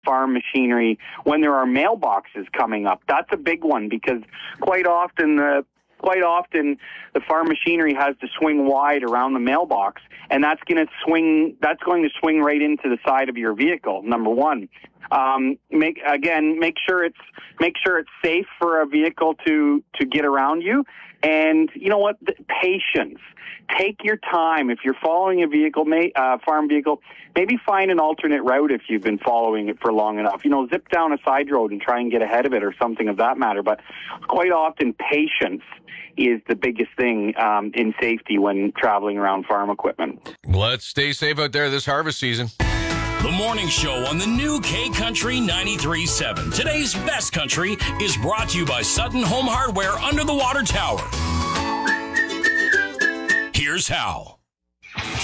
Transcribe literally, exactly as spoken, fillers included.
farm machinery when there are mailboxes coming up. That's a big one because quite often the quite often the farm machinery has to swing wide around the mailbox, and that's going to swing that's going to swing right into the side of your vehicle. Number one. Um, make again, make sure it's make sure it's safe for a vehicle to to get around you, and you know what? The, patience. Take your time. If you're following a vehicle, may, uh, farm vehicle, maybe find an alternate route if you've been following it for long enough. You know, zip down a side road and try and get ahead of it or something of that matter. But quite often, patience is the biggest thing um, in safety when traveling around farm equipment. Let's stay safe out there this harvest season. The Morning Show on the new K Country ninety-three point seven. Today's best country is brought to you by Sutton Home Hardware under the water tower. Here's how.